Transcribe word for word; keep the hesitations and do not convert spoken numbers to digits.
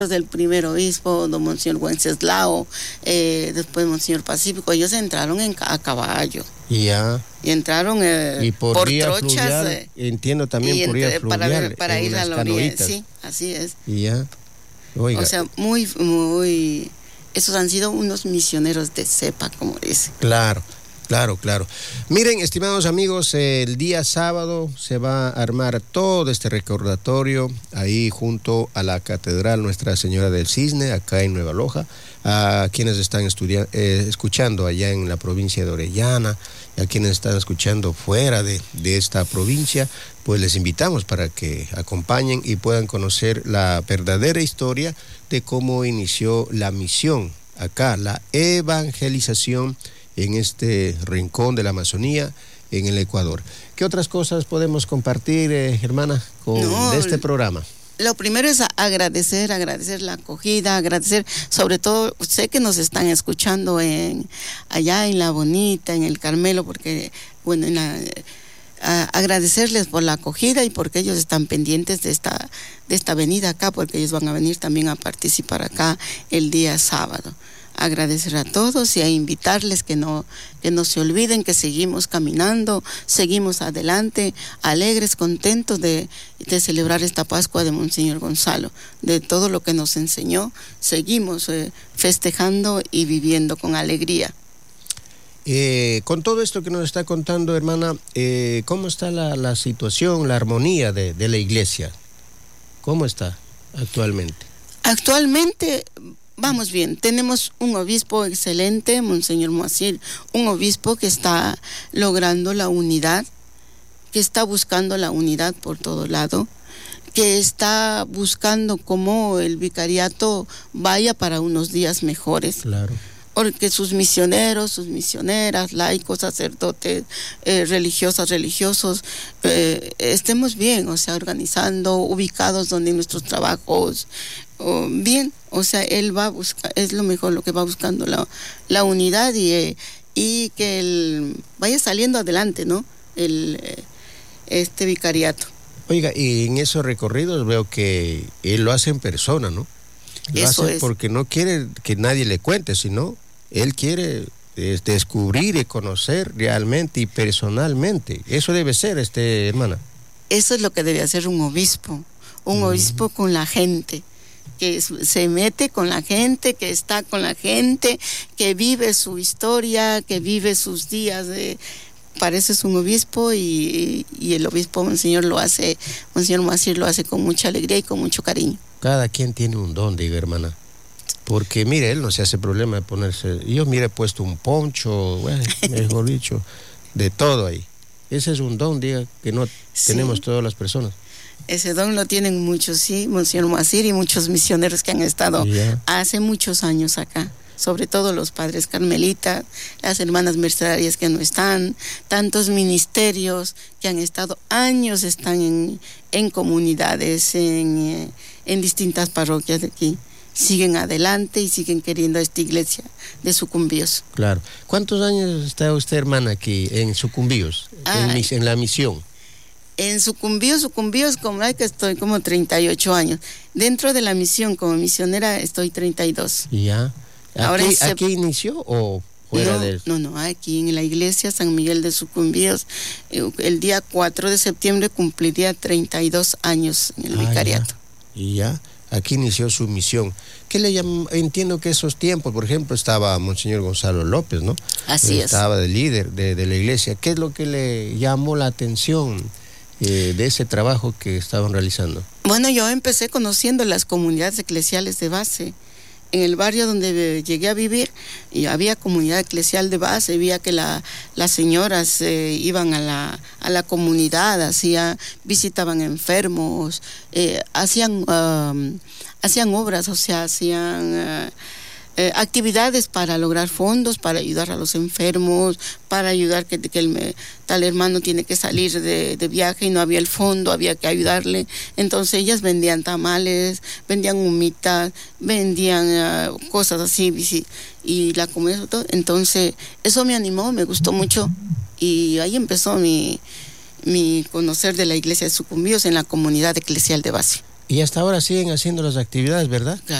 del primer obispo, don Monseñor Wenceslao, eh, después Monseñor Pacífico, ellos entraron en, a caballo. Ya. Y entraron eh, y por, por vía trochas. Fluvial, eh, entiendo también por vía fluvial. Para, para ir a la orilla, canoitas. sí, así es. Ya. Oiga. O sea, muy, muy, esos han sido unos misioneros de cepa, como dice. Claro. Claro, claro. Miren, estimados amigos, el día sábado se va a armar todo este recordatorio ahí junto a la Catedral Nuestra Señora del Cisne, acá en Nueva Loja, a quienes están estudiando, eh, escuchando allá en la provincia de Orellana, y a quienes están escuchando fuera de, de esta provincia, pues les invitamos para que acompañen y puedan conocer la verdadera historia de cómo inició la misión acá, la evangelización en este rincón de la Amazonía, en el Ecuador. ¿Qué otras cosas podemos compartir, eh, hermana, con no, de este programa? Lo primero es agradecer, agradecer la acogida, agradecer, sobre todo, sé que nos están escuchando en allá en La Bonita, en el Carmelo, porque, bueno, en la, a, agradecerles por la acogida y porque ellos están pendientes de esta, de esta venida acá, porque ellos van a venir también a participar acá el día sábado. Agradecer a todos y a invitarles que no, que no se olviden que seguimos caminando, seguimos adelante, alegres, contentos de, de celebrar esta Pascua de Monseñor Gonzalo, de todo lo que nos enseñó, seguimos eh, festejando y viviendo con alegría. Eh, con todo esto que nos está contando, hermana, eh, ¿cómo está la, la situación, la armonía de, de la iglesia? ¿Cómo está actualmente? Actualmente vamos bien, tenemos un obispo excelente, Monseñor Moacir, un obispo que está logrando la unidad, que está buscando la unidad por todo lado, que está buscando cómo el vicariato vaya para unos días mejores. Claro. Porque sus misioneros, sus misioneras, laicos, sacerdotes, eh, religiosas, religiosos, eh, estemos bien, o sea, organizando, ubicados donde nuestros trabajos, oh, bien, o sea, él va a buscar, es lo mejor, lo que va buscando la, la unidad y, eh, y que él vaya saliendo adelante, ¿no? El, eh, este vicariato. Oiga, y en esos recorridos veo que él lo hace en persona, ¿no? Lo Eso hace es. Porque no quiere que nadie le cuente, sino él quiere eh, descubrir y conocer realmente y personalmente. Eso debe ser, este hermana. Eso es lo que debe hacer un obispo, un mm. obispo con la gente, que se mete con la gente, que está con la gente, que vive su historia, que vive sus días de... Pareces un obispo y, y el obispo Monseñor lo hace, Monseñor Moacir lo hace con mucha alegría y con mucho cariño. Cada quien tiene un don, diga hermana. Porque mire, él no se hace problema de ponerse. Yo mire, he puesto un poncho, bueno, mejor dicho, de todo ahí. Ese es un don, diga, que no sí. tenemos todas las personas. Ese don lo tienen muchos, sí, Monseñor Moacir y muchos misioneros que han estado yeah. hace muchos años acá. Sobre todo los padres carmelitas, las hermanas mercedarias que no están, tantos ministerios que han estado años, están en, en comunidades, en, en distintas parroquias de aquí. Siguen adelante y siguen queriendo a esta iglesia de Sucumbíos. Claro. ¿Cuántos años está usted, hermana, aquí en Sucumbíos, en, en la misión? En Sucumbíos, Sucumbíos, como hay que estoy como treinta y ocho años. Dentro de la misión como misionera estoy treinta y dos. Ya. ¿Aquí, Ahora se... ¿Aquí inició o fuera no, de eso? No, no, aquí en la iglesia San Miguel de Sucumbíos, el día cuatro de septiembre cumpliría treinta y dos años en el ah, vicariato. Ya. Y ya, aquí inició su misión. ¿Qué le llamó? Entiendo que esos tiempos, por ejemplo, estaba Monseñor Gonzalo López, ¿no? Así Él es. Estaba de líder de, de la iglesia. ¿Qué es lo que le llamó la atención eh, de ese trabajo que estaban realizando? Bueno, yo empecé conociendo las comunidades eclesiales de base. En el barrio donde llegué a vivir, y había comunidad eclesial de base, veía que la, las señoras eh, iban a la, a la comunidad, hacía, visitaban enfermos, eh, hacían, uh, hacían obras, o sea, hacían uh, eh, actividades para lograr fondos, para ayudar a los enfermos, para ayudar que, que el tal hermano tiene que salir de, de viaje y no había el fondo, había que ayudarle. Entonces ellas vendían tamales, vendían humitas, vendían uh, cosas así, y la comunidad, entonces eso me animó, me gustó mucho, y ahí empezó mi, mi conocer de la iglesia de Sucumbíos en la comunidad eclesial de base. Y hasta ahora siguen haciendo las actividades, ¿verdad?